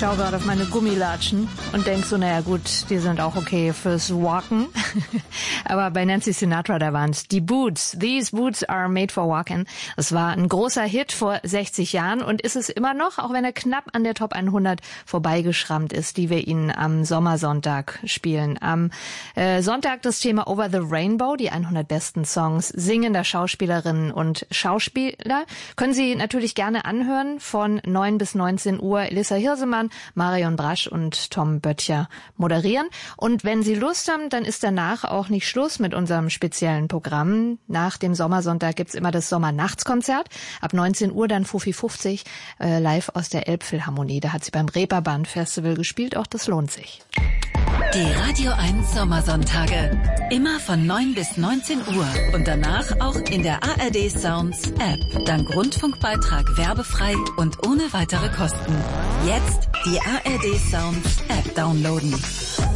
schaue gerade auf meine Gummilatschen und denke so, naja gut, die sind auch okay fürs Walken. Aber bei Nancy Sinatra, da waren es die Boots. These boots are made for walking. Das war ein großer Hit vor 60 Jahren und ist es immer noch, auch wenn er knapp an der Top 100 vorbeigeschrammt ist, die wir Ihnen am Sommersonntag spielen. Am Sonntag das Thema Over the Rainbow, die 100 besten Songs singender Schauspielerinnen und Schauspieler. Können Sie natürlich gerne anhören von 9 bis 19 Uhr. Elissa Hirsemann, Marion Brasch und Tom Böttcher moderieren. Und wenn Sie Lust haben, dann ist danach auch nicht Schluss mit unserem speziellen Programm. Nach dem Sommersonntag gibt's immer das Sommernachtskonzert. Ab 19 Uhr dann Fuffi 50 live aus der Elbphilharmonie. Da hat sie beim Reeperbahn Festival gespielt. Auch das lohnt sich. Die Radio 1 Sommersonntage. Immer von 9 bis 19 Uhr. Und danach auch in der ARD Sounds App. Dank Rundfunkbeitrag werbefrei und ohne weitere Kosten. Jetzt die ARD Sounds App downloaden.